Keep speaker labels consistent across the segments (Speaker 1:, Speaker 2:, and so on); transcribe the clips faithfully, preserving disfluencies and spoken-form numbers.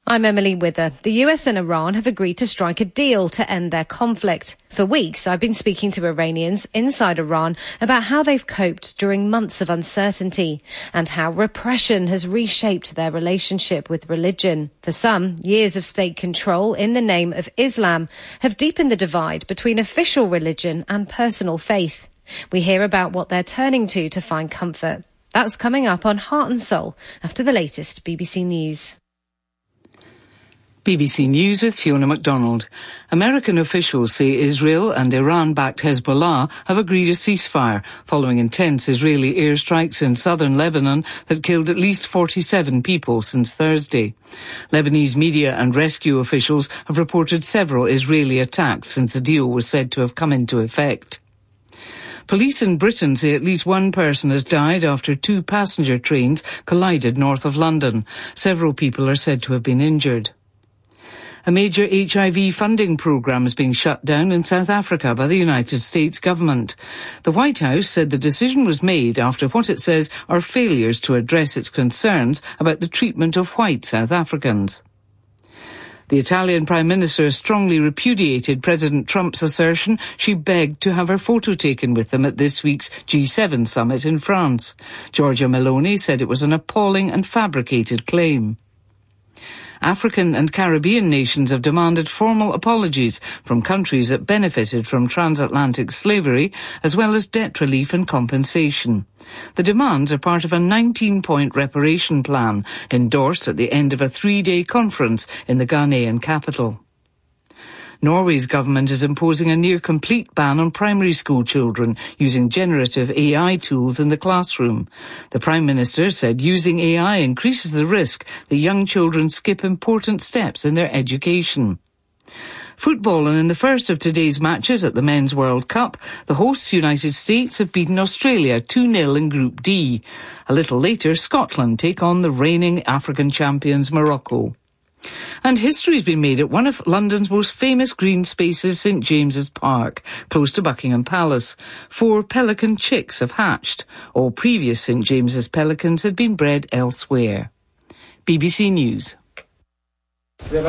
Speaker 1: I'm Emily Wither. The U S and Iran have agreed to strike a deal to end their conflict. For weeks, I've been speaking to Iranians inside Iran about how they've coped during months of uncertainty and how repression has reshaped their relationship with religion. For some, years of state control in the name of Islam have deepened the divide between official religion and personal faith. We hear about what they're turning to to find comfort. That's coming up on Heart and Soul after the latest B B C News.
Speaker 2: B B C News with Fiona MacDonald. American officials say Israel and Iran-backed Hezbollah have agreed a ceasefire following intense Israeli airstrikes in southern Lebanon that killed at least forty-seven people since Thursday. Lebanese media and rescue officials have reported several Israeli attacks since the deal was said to have come into effect. Police in Britain say at least one person has died after two passenger trains collided north of London. Several people are said to have been injured. A major H I V funding programme is being shut down in South Africa by the United States government. The White House said the decision was made after what it says are failures to address its concerns about the treatment of white South Africans. The Italian Prime Minister strongly repudiated President Trump's assertion she begged to have her photo taken with them at this week's G seven summit in France. Giorgia Meloni said it was an appalling and fabricated claim. African and Caribbean nations have demanded formal apologies from countries that benefited from transatlantic slavery, as well as debt relief and compensation. The demands are part of a nineteen-point reparation plan endorsed at the end of a three-day conference in the Ghanaian capital. Norway's government is imposing a near-complete ban on primary school children using generative A I tools in the classroom. The Prime Minister said using A I increases the risk that young children skip important steps in their education. Football, and in the first of today's matches at the Men's World Cup, the hosts United States have beaten Australia two nil in Group D. A little later, Scotland take on the reigning African champions Morocco. And history's been made at one of London's most famous green spaces, St James's Park, close to Buckingham Palace. Four pelican chicks have hatched. All previous St James's pelicans had been bred elsewhere. B B C News.
Speaker 1: I'm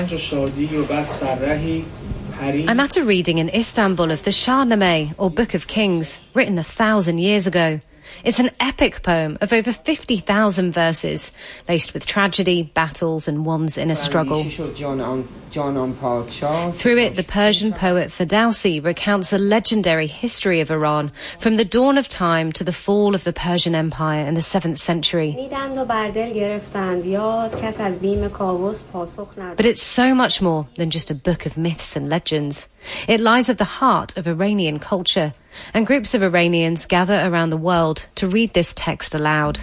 Speaker 1: at a reading in Istanbul of the Shahnameh, or Book of Kings, written a thousand years ago. It's an epic poem of over fifty thousand verses, laced with tragedy, battles and one's inner struggle. Through it, the Persian poet Ferdowsi recounts a legendary history of Iran, from the dawn of time to the fall of the Persian Empire in the seventh century. But it's so much more than just a book of myths and legends. It lies at the heart of Iranian culture, and groups of Iranians gather around the world to read this text aloud.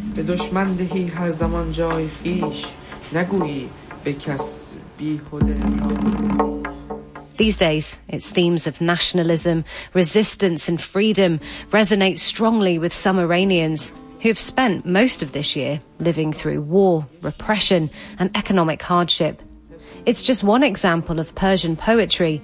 Speaker 1: These days, its themes of nationalism, resistance and freedom resonate strongly with some Iranians who have spent most of this year living through war, repression and economic hardship. It's just one example of Persian poetry